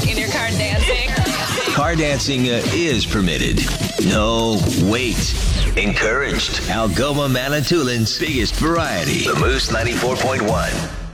in your car dancing. Car dancing is permitted. No, wait. Encouraged. Algoma Manitoulin's biggest variety. The Moose 94.1.